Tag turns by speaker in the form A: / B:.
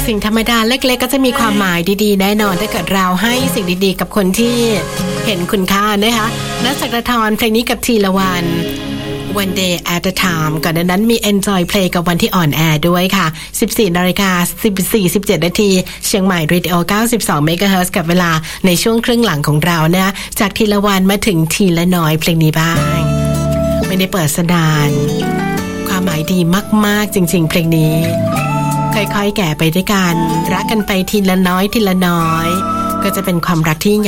A: สิ่งธรรมดาเล็กๆก็จะมีความหมายดีๆแน่นอนถ้าเกิดเราให้สิ่งดีๆกับคนที่เห็นคุณค่านะคะณ ศักดาธรเพลงนี้กับทีละวัน One Day at a Time ก่อนนั้นมี Enjoy Play กับวันที่อ่อนแอด้วยค่ะ 14:14-17 นาทีเชียงใหม่ Radio 92 MHz กับเวลาในช่วงครึ่งหลังของเรานะจากทีละวันมาถึงทีละน้อยเพลงนี้บ้างไม่ได้เปิดสดานความหมายดีมากๆจริงๆเพลงนี้ค่อยๆแก่ไปด้วยกันรักกันไปทีละน้อยทีละน้อยก็จะเป็นความรักที่